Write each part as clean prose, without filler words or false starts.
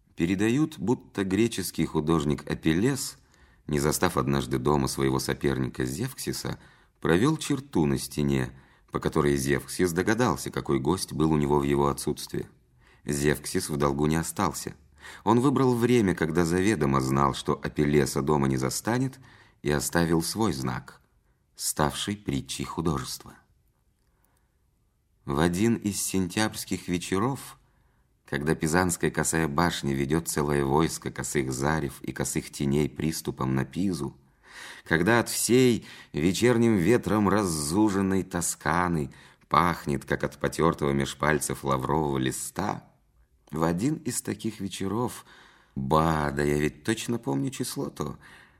Передают, будто греческий художник Апеллес, не застав однажды дома своего соперника Зевксиса, провел черту на стене, по которой Зевксис догадался, какой гость был у него в его отсутствие. Зевксис в долгу не остался. Он выбрал время, когда заведомо знал, что Апеллеса дома не застанет, и оставил свой знак, ставший притчей художества. В один из сентябрьских вечеров, когда Пизанская косая башня ведет целое войско косых зарев и косых теней приступом на Пизу, когда от всей вечерним ветром раззуженной Тосканы пахнет, как от потертого меж пальцев лаврового листа, в один из таких вечеров, да я ведь точно помню число-то,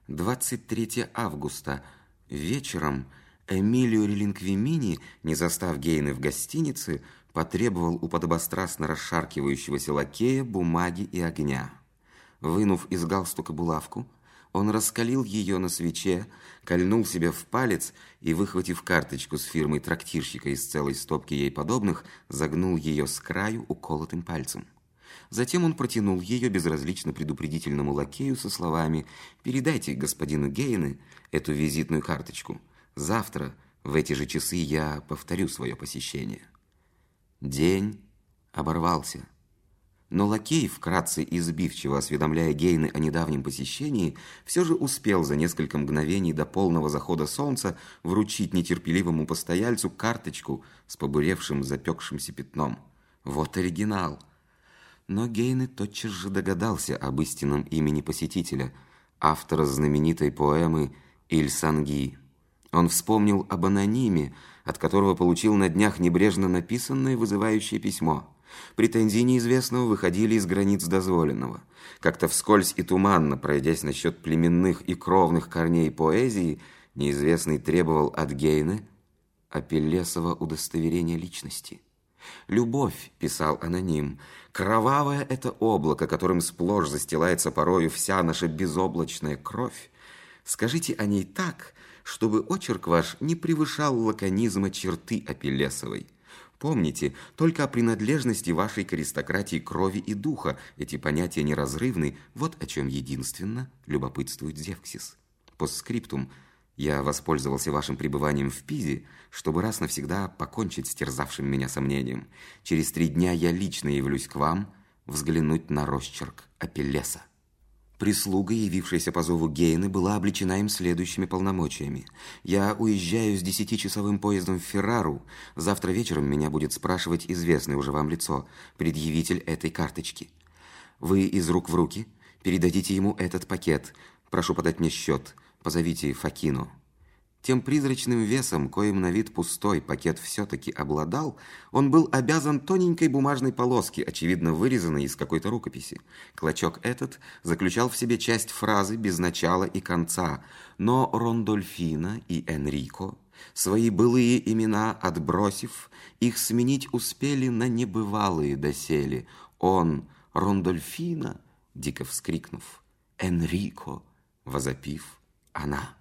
23 августа, вечером Эмилио Релинквимини, не застав Гейны в гостинице, потребовал у подобострастно расшаркивающегося лакея бумаги и огня. Вынув из галстука булавку, он раскалил ее на свече, кольнул себе в палец и, выхватив карточку с фирмой трактирщика из целой стопки ей подобных, загнул ее с краю уколотым пальцем. Затем он протянул ее безразлично предупредительному лакею со словами: «Передайте господину Гейне эту визитную карточку. Завтра в эти же часы я повторю свое посещение». День оборвался. Но лакей, вкратце и сбивчиво осведомляя Гейне о недавнем посещении, все же успел за несколько мгновений до полного захода солнца вручить нетерпеливому постояльцу карточку с побуревшим запекшимся пятном. Вот оригинал. Но Гейне тотчас же догадался об истинном имени посетителя, автора знаменитой поэмы «Иль Сангhi». Он вспомнил об анониме, от которого получил на днях небрежно написанное вызывающее письмо. Претензии неизвестного выходили из границ дозволенного. Как-то вскользь и туманно, пройдясь насчет племенных и кровных корней поэзии, неизвестный требовал от Гейне Апеллесова удостоверения личности. «Любовь», — писал аноним, — «кровавое это облако, которым сплошь застилается порою вся наша безоблачная кровь. Скажите о ней так, чтобы очерк ваш не превышал лаконизма черты Апеллесовой. Помните, только о принадлежности вашей к аристократии крови и духа эти понятия неразрывны, вот о чем единственно любопытствует Зевксис. Постскриптум. Я воспользовался вашим пребыванием в Пизе, чтобы раз навсегда покончить с терзавшим меня сомнением. Через 3 дня я лично явлюсь к вам взглянуть на росчерк Апеллеса». Прислуга, явившаяся по зову Гейны, была облечена им следующими полномочиями. «Я уезжаю с 10-часовым поездом в Феррару. Завтра вечером меня будет спрашивать известное уже вам лицо, предъявитель этой карточки. Вы из рук в руки передадите ему этот пакет. Прошу подать мне счет. Позовите Факино». Тем призрачным весом, коим на вид пустой пакет все-таки обладал, он был обязан тоненькой бумажной полоски, очевидно вырезанной из какой-то рукописи. Клочок этот заключал в себе часть фразы без начала и конца, но Рондольфино и Энрико, свои былые имена отбросив, их сменить успели на небывалые доселе. Он, Рондольфино, дико вскрикнув, Энрико, возопив, она.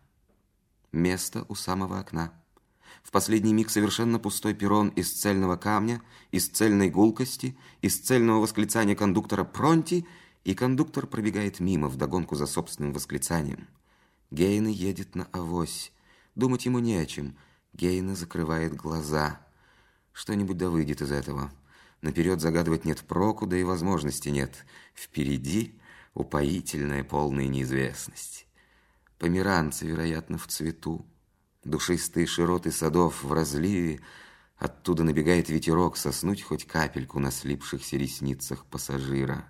Место у самого окна. В последний миг совершенно пустой перрон из цельного камня, из цельной гулкости, из цельного восклицания кондуктора «Пронти», и кондуктор пробегает мимо вдогонку за собственным восклицанием. Гейне едет на авось. Думать ему не о чем. Гейне закрывает глаза. Что-нибудь да выйдет из этого. Наперед загадывать нет проку, да и возможности нет. Впереди упоительная полная неизвестность. Померанцы, вероятно, в цвету, душистые широты садов в разливе, оттуда набегает ветерок соснуть хоть капельку на слипшихся ресницах пассажира.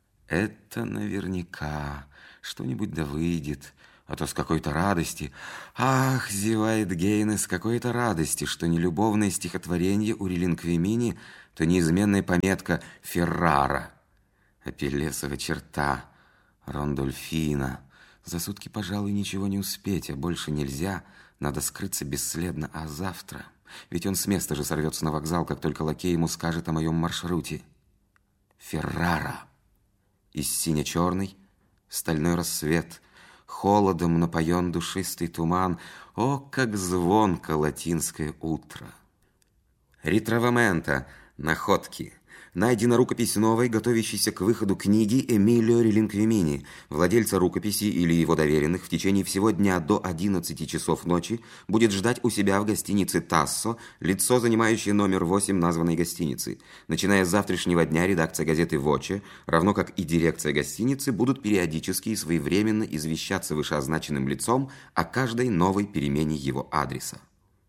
Это наверняка что-нибудь да выйдет, а то с какой-то радости. Ах, зевает Гейне, с какой-то радости, что не любовное стихотворение у Релинквимини, то неизменная пометка «Феррара». Апеллесова черта, Рондольфино. За сутки, пожалуй, ничего не успеть, а больше нельзя. Надо скрыться бесследно, а завтра... Ведь он с места же сорвется на вокзал, как только лакей ему скажет о моем маршруте. Феррара. Из сине-черный стальной рассвет. Холодом напоен душистый туман. О, как звонко латинское утро! Ritrovamento, находки. Найдена рукопись новой, готовящейся к выходу книги Эмилио Релинквимини. Владельца рукописи или его доверенных в течение всего дня до 11 часов ночи будет ждать у себя в гостинице «Тассо» лицо, занимающее номер 8 названной гостиницы. Начиная с завтрашнего дня редакция газеты «Воче», равно как и дирекция гостиницы, будут периодически и своевременно извещаться вышеозначенным лицом о каждой новой перемене его адреса.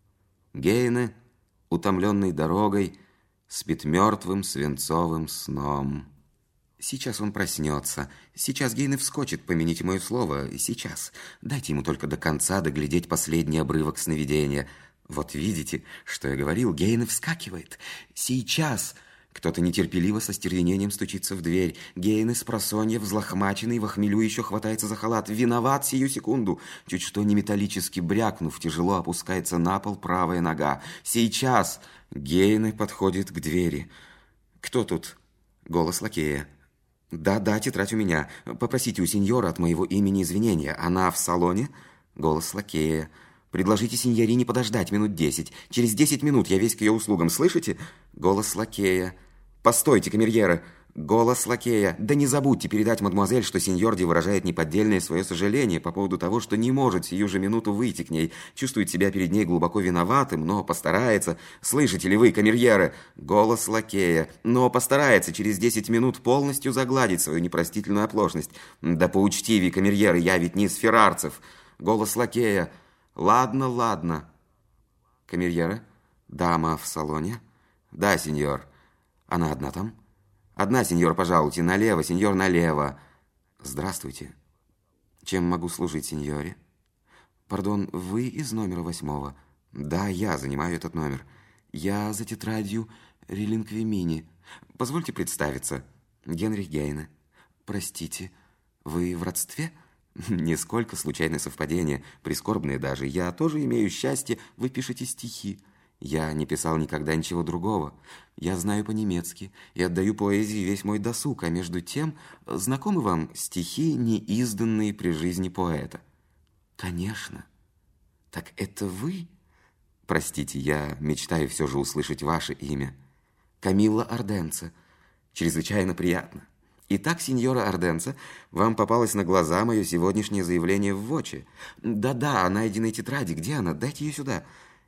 Гейне, утомленный дорогой, спит мертвым свинцовым сном. Сейчас он проснется. Сейчас Гейне вскочит, помяните мое слово. Сейчас. Дайте ему только до конца доглядеть последний обрывок сновидения. Вот видите, что я говорил, Гейне вскакивает. Сейчас. Кто-то нетерпеливо со стервенением стучится в дверь. Гейне спросонья, взлохмаченный, во хмелю еще хватается за халат. Виноват сию секунду. Чуть что не металлически брякнув, тяжело опускается на пол правая нога. Сейчас. Гейне подходит к двери. Кто тут? Голос лакея. Да, тетрадь у меня. Попросите у сеньора от моего имени извинения. Она в салоне? Голос лакея. Предложите сеньорине подождать минут 10. Через 10 минут я весь к ее услугам. Слышите? Голос лакея. Постойте, камерьера. Голос лакея. Да не забудьте передать мадемуазель, что сеньорди выражает неподдельное свое сожаление по поводу того, что не может сию же минуту выйти к ней. Чувствует себя перед ней глубоко виноватым, но постарается. Слышите ли вы, камерьера? Голос лакея. Но постарается через 10 минут полностью загладить свою непростительную оплошность. Да поучтивее, камерьеры, я ведь не из феррарцев. Голос лакея. Ладно. Камерьера? Дама в салоне? Да, сеньор. Она одна там? Одна, сеньор, пожалуйте. Налево, сеньор, налево. Здравствуйте. Чем могу служить, сеньоре? Пардон, вы из номера 8? Да, я занимаю этот номер. Я за тетрадью Релинквимини. Позвольте представиться. Генрих Гейне. Простите, вы в родстве? Нисколько случайное совпадение, прискорбное даже. Я тоже имею счастье, вы пишете стихи. Я не писал никогда ничего другого. Я знаю по-немецки и отдаю поэзии весь мой досуг, а между тем знакомы вам стихи, не изданные при жизни поэта? Конечно. Так это вы? Простите, я мечтаю все же услышать ваше имя. Камилла Орденца. Чрезвычайно приятно. Итак, сеньора Орденца, вам попалось на глаза мое сегодняшнее заявление в Воче. Да, о найденной тетради. Где она? Дайте ее сюда.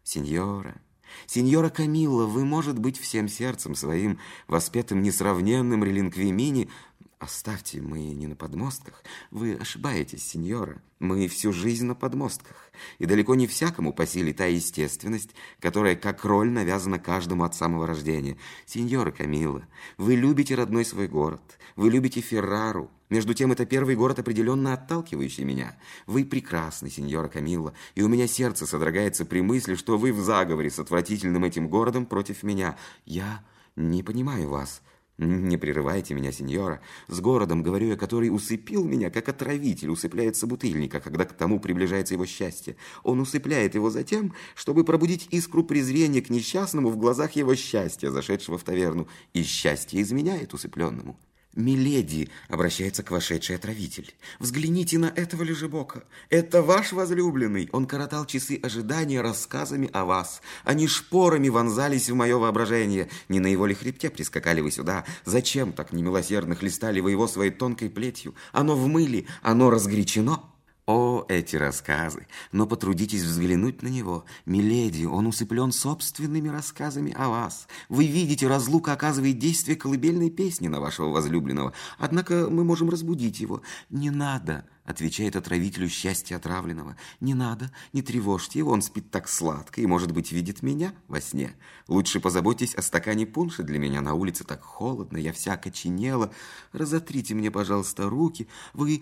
Сеньора Камилла, вы, может быть, всем сердцем своим, воспетым несравненным Релинквимини... Оставьте, мы не на подмостках. Вы ошибаетесь, сеньора. Мы всю жизнь на подмостках. И далеко не всякому по силе та естественность, которая как роль навязана каждому от самого рождения. Сеньора Камилла, вы любите родной свой город. Вы любите Феррару. Между тем, это первый город, определенно отталкивающий меня. Вы прекрасны, сеньора Камилла, и у меня сердце содрогается при мысли, что вы в заговоре с отвратительным этим городом против меня. Я не понимаю вас. Не прерывайте меня, сеньора. С городом, говорю я, который усыпил меня, как отравитель усыпляет собутыльника, когда к тому приближается его счастье. Он усыпляет его затем, чтобы пробудить искру презрения к несчастному в глазах его счастья, зашедшего в таверну, и счастье изменяет усыпленному. «Миледи», — обращается к вошедшей отравитель, — «взгляните на этого лежебока. Это ваш возлюбленный. Он коротал часы ожидания рассказами о вас. Они шпорами вонзались в мое воображение. Не на его ли хребте прискакали вы сюда? Зачем так немилосердно хлестали вы его своей тонкой плетью? Оно в мыле, оно разгорячено». О, эти рассказы! Но потрудитесь взглянуть на него. Миледи, он усыплен собственными рассказами о вас. Вы видите, разлука оказывает действие колыбельной песни на вашего возлюбленного. Однако мы можем разбудить его. Не надо, отвечает отравителю счастья отравленного. Не надо, не тревожьте его, он спит так сладко и, может быть, видит меня во сне. Лучше позаботьтесь о стакане пунша для меня. На улице так холодно, я вся окоченела. Разотрите мне, пожалуйста, руки. Вы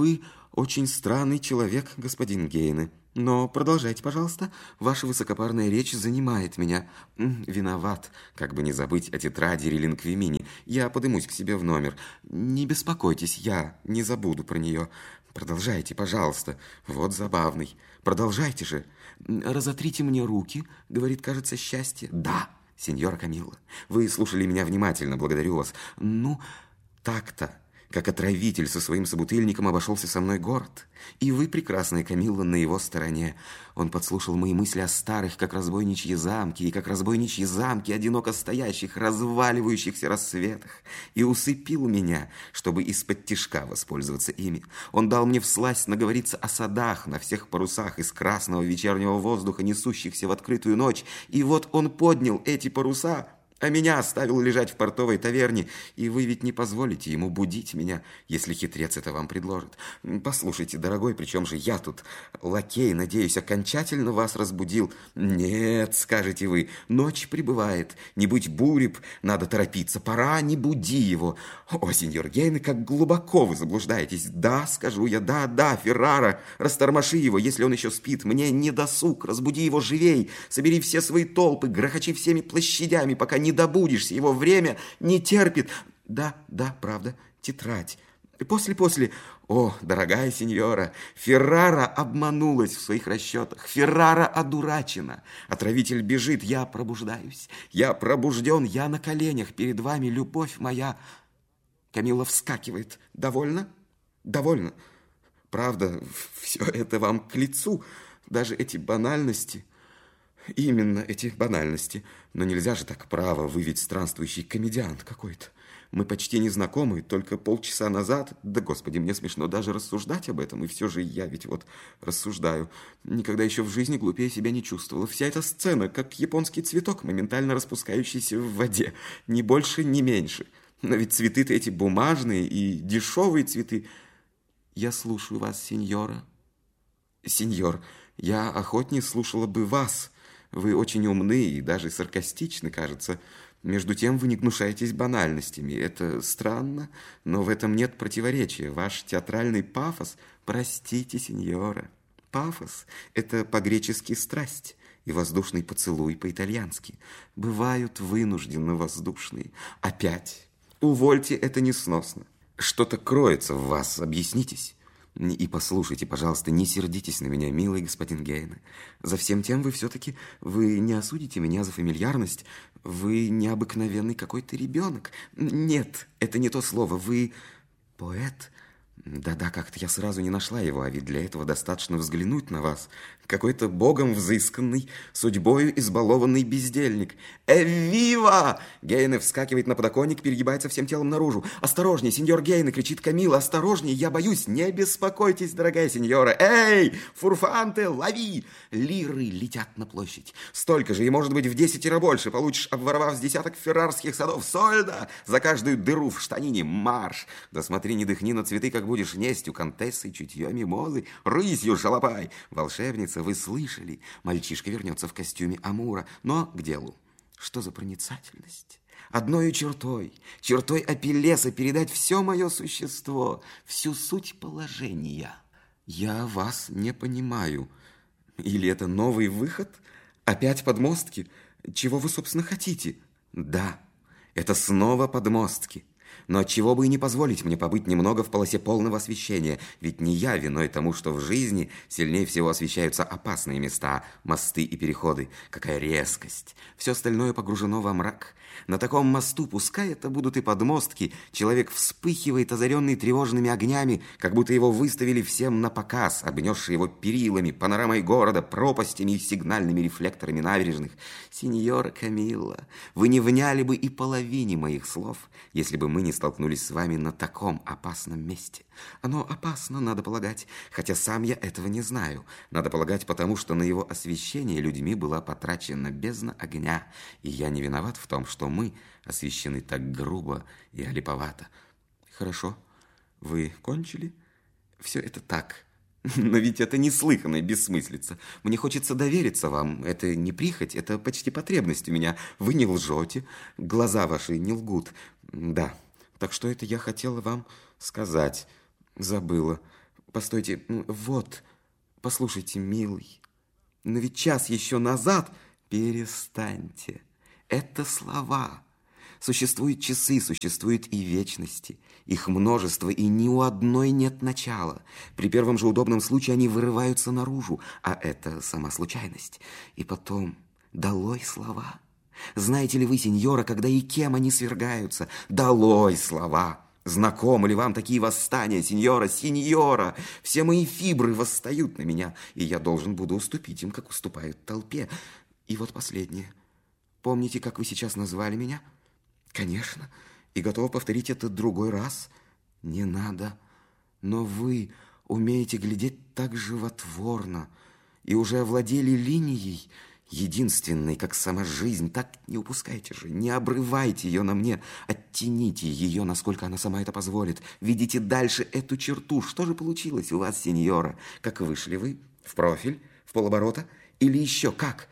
очень странный человек, господин Гейне. Но продолжайте, пожалуйста. Ваша высокопарная речь занимает меня. Виноват, как бы не забыть о тетради Релинквимини. Я подымусь к себе в номер. Не беспокойтесь, я не забуду про нее. Продолжайте, пожалуйста. Вот забавный. Продолжайте же. Разотрите мне руки, говорит, кажется, счастье. Да, сеньора Камилла. Вы слушали меня внимательно, благодарю вас. Ну, так-то. как отравитель со своим собутыльником обошелся со мной горд. И вы, прекрасная Камилла, на его стороне. Он подслушал мои мысли о старых, как разбойничьи замки, и как разбойничьи замки, одиноко стоящих, разваливающихся рассветах, и усыпил меня, чтобы из-под тишка воспользоваться ими. Он дал мне всласть наговориться о садах на всех парусах из красного вечернего воздуха, несущихся в открытую ночь, и вот он поднял эти паруса, а меня оставил лежать в портовой таверне, и вы ведь не позволите ему будить меня, если хитрец это вам предложит. Послушайте, дорогой, причем же я тут, лакей, надеюсь, окончательно вас разбудил. Нет, скажете вы, ночь прибывает, не будь буреб, надо торопиться, пора, не буди его. О, сеньор Гейне, как глубоко вы заблуждаетесь. Да, скажу я, да, Феррара, растормоши его, если он еще спит, мне не досуг, разбуди его живей, собери все свои толпы, грохочи всеми площадями, пока не добудешься, его время не терпит. Да, правда, тетрадь. После. О, дорогая сеньора, Феррара обманулась в своих расчетах. Феррара одурачена. Отравитель бежит, я пробуждаюсь. Я пробужден, я на коленях перед вами, любовь моя. Камилла вскакивает. Довольно? Довольно. Правда, все это вам к лицу. Даже эти банальности... Именно эти банальности. Но нельзя же так, право, вы ведь странствующий комедиант какой-то. Мы почти не знакомы, только полчаса назад. Да, господи, мне смешно даже рассуждать об этом. И все же я ведь вот рассуждаю. Никогда еще в жизни глупее себя не чувствовала. Вся эта сцена, как японский цветок, моментально распускающийся в воде. Ни больше, ни меньше. Но ведь цветы-то эти бумажные и дешевые цветы. Я слушаю вас, сеньора. Сеньор, я охотнее слушала бы вас. Вы очень умны и даже саркастичны, кажется. Между тем вы не гнушаетесь банальностями. Это странно, но в этом нет противоречия. Ваш театральный пафос... Простите, сеньора. Пафос – это по-гречески страсть, и воздушный поцелуй по-итальянски. Бывают вынужденно воздушные. Опять. Увольте, это несносно. Что-то кроется в вас, объяснитесь. И послушайте, пожалуйста, не сердитесь на меня, милый господин Гейне. За всем тем вы все-таки, вы не осудите меня за фамильярность. Вы необыкновенный какой-то ребенок. Нет, это не то слово. Вы поэт. Да, как-то я сразу не нашла его, а ведь для этого достаточно взглянуть на вас. Какой-то богом взысканный, судьбою избалованный бездельник. «Эвива!» Гейне вскакивает на подоконник, перегибается всем телом наружу. «Осторожней, сеньор Гейне!» кричит Камилла. «Осторожней, я боюсь! Не беспокойтесь, дорогая сеньора! Эй, фурфанте, лови!» Лиры летят на площадь. Столько же, и может быть в 10 больше. Получишь, обворовав с десяток феррарских садов. Сольда! За каждую дыру в штанине марш! Да смотри, не дыхни на цветы, как будешь несть у контессы чутье мимозы. Рысью шалопай! Волшебница, вы слышали? Мальчишка вернется в костюме Амура. Но к делу. Что за проницательность? Одной чертой Апеллеса передать все мое существо, всю суть положения. Я вас не понимаю. Или это новый выход? Опять подмостки? Чего вы, собственно, хотите? Да, это снова подмостки. Но отчего бы и не позволить мне побыть немного в полосе полного освещения, ведь не я виной тому, что в жизни сильнее всего освещаются опасные места, мосты и переходы. Какая резкость! Все остальное погружено во мрак. На таком мосту, пускай это будут и подмостки, человек вспыхивает, озаренный тревожными огнями, как будто его выставили всем на показ, обнесшие его перилами, панорамой города, пропастями и сигнальными рефлекторами набережных. Сеньора Камилла, вы не вняли бы и половине моих слов, если бы мы не столкнулись с вами на таком опасном месте. Оно опасно, надо полагать, хотя сам я этого не знаю. Надо полагать, потому что на его освещение людьми была потрачена бездна огня, и я не виноват в том, что мы освещены так грубо и олиповато. Хорошо, вы кончили? Все это так. Но ведь это неслыханная бессмыслица. Мне хочется довериться вам. Это не прихоть, это почти потребность у меня. Вы не лжете, глаза ваши не лгут. Да, так что это я хотела вам сказать. Забыла. Постойте, вот, послушайте, милый. Но ведь час еще назад... Перестаньте. Это слова. Существуют часы, существуют и вечности. Их множество, и ни у одной нет начала. При первом же удобном случае они вырываются наружу, а это сама случайность. И потом, долой слова. Знаете ли вы, сеньора, когда и кем они свергаются? Долой слова. Знакомы ли вам такие восстания, сеньора, сеньора? Все мои фибры восстают на меня, и я должен буду уступить им, как уступают толпе. И вот последнее. Помните, как вы сейчас назвали меня? Конечно, и готова повторить это другой раз. Не надо. Но вы умеете глядеть так животворно и уже овладели линией, единственной, как сама жизнь. Так не упускайте же, не обрывайте ее на мне, оттяните ее, насколько она сама это позволит. Видите дальше эту черту. Что же получилось у вас, сеньора? Как вышли вы? В профиль? В полоборота? Или еще как?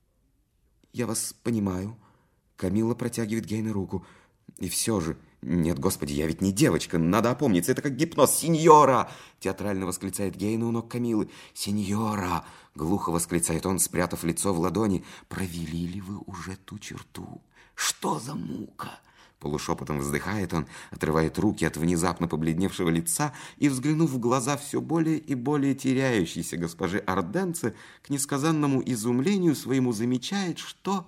Я вас понимаю. Камилла протягивает Гейне руку. И все же... Нет, господи, я ведь не девочка, надо опомниться, это как гипноз. Сеньора! Театрально восклицает Гейне у ног Камиллы. Сеньора! Глухо восклицает он, спрятав лицо в ладони. Провели ли вы уже ту черту? Что за мука? Полушепотом вздыхает он, отрывает руки от внезапно побледневшего лица и, взглянув в глаза все более и более теряющейся госпожи Орденце, к несказанному изумлению своему замечает, что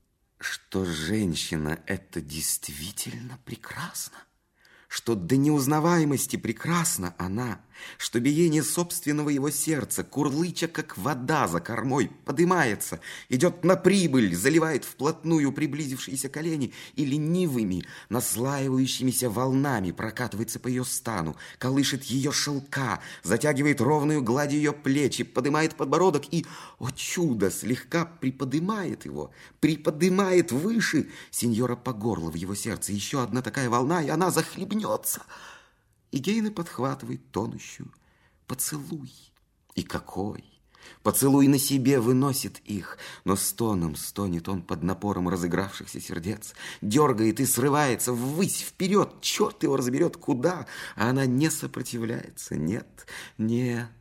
женщина это действительно прекрасна, что до неузнаваемости прекрасна она, что биение собственного его сердца, курлыча, как вода за кормой, подымается, идет на прибыль, заливает вплотную приблизившиеся колени и ленивыми, наслаивающимися волнами прокатывается по ее стану, колышет ее шелка, затягивает ровную гладь ее плечи, подымает подбородок и, о чудо, слегка приподымает его, приподымает выше. Сеньора по горло в его сердце, еще одна такая волна, и она захлебнется. И Гейне подхватывает тонущую. Поцелуй. И какой! Поцелуй на себе выносит их, но стоном стонет он под напором разыгравшихся сердец, дергает и срывается ввысь, вперед, черт его разберет куда, а она не сопротивляется. Нет, нет,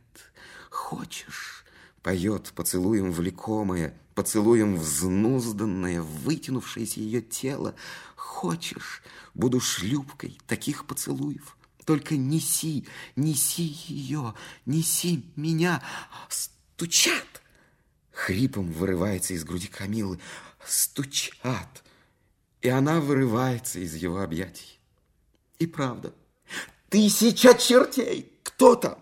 хочешь, поет поцелуем влекомое, поцелуем взнузданное, вытянувшееся ее тело. Хочешь, буду шлюпкой таких поцелуев. Только неси, неси ее, неси меня. Стучат! Хрипом вырывается из груди Камиллы. Стучат! И она вырывается из его объятий. И правда, 1000 чертей! Кто там?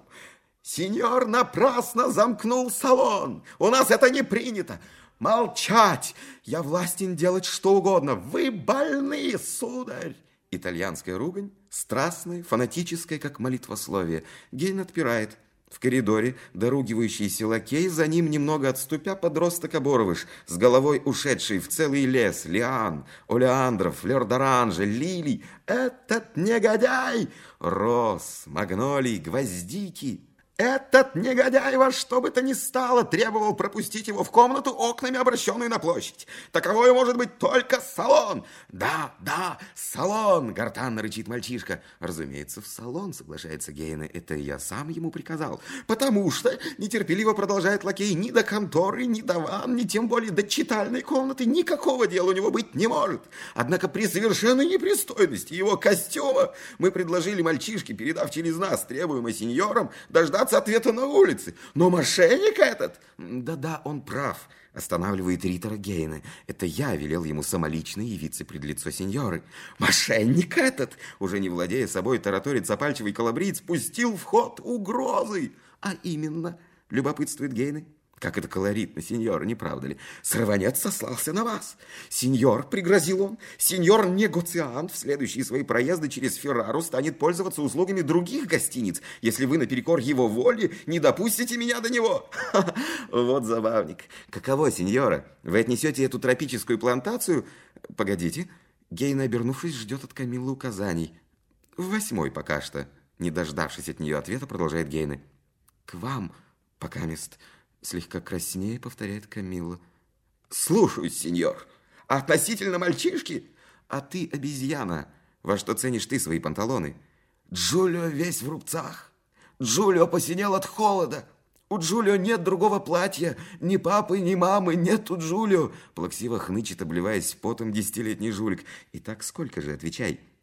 Сеньор напрасно замкнул салон. У нас это не принято. Молчать! Я властен делать что угодно. Вы больны, сударь! Итальянская ругань, страстная, фанатическая, как молитвословие. Гейн отпирает. В коридоре доругивающийся лакей, за ним немного отступя подросток оборвыш, с головой ушедший в целый лес лиан, олеандров, флёр-д'оранжа, лилий. Этот негодяй! Роз, магнолий, гвоздики. Этот негодяй во что бы то ни стало требовал пропустить его в комнату, окнами обращенную на площадь. Таковой может быть только салон. Да, да, салон, гортанно рычит мальчишка. Разумеется, в салон, соглашается Гейне. Это я сам ему приказал. Потому что, нетерпеливо продолжает лакей, ни до конторы, ни до ванн, ни тем более до читальной комнаты никакого дела у него быть не может. Однако при совершенной непристойности его костюма мы предложили мальчишке, передав через нас требуемое сеньорам, дождаться ответа на улице. Но мошенник этот... Да-да, он прав, останавливает ритора Гейне. Это я велел ему самолично явиться пред лицо сеньоры. Мошенник этот, уже не владея собой, тараторит запальчивый калабриец, пустил в ход угрозы. А именно, любопытствует Гейне. Как это колоритно, сеньор, не правда ли? Сорванец сослался на вас. Сеньор, пригрозил он, сеньор-негоциант в следующие свои проезды через Феррару станет пользоваться услугами других гостиниц, если вы наперекор его воле не допустите меня до него. Вот забавник. Каково, сеньора? Вы отнесете эту тропическую плантацию? Погодите. Гейне, обернувшись, ждет от Камиллы указаний. В 8-й пока что. Не дождавшись от нее ответа, продолжает Гейне. К вам, покамест... Слегка краснее повторяет Камилла. Слушаюсь, сеньор. А относительно мальчишки? А ты обезьяна. Во что ценишь ты свои панталоны? Джулио весь в рубцах. Джулио посинел от холода. У Джулио нет другого платья. Ни папы, ни мамы. Нет у Джулио. Плаксиво хнычет, обливаясь потом 10-летний жулик. Итак, сколько же, отвечай.